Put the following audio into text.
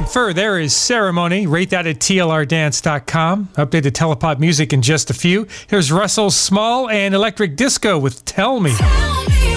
Fur, there is Ceremony. Rate that at tlrdance.com. Updated Telepop music in just a few. Here's Russell Small and Electric Disco with Tell Me.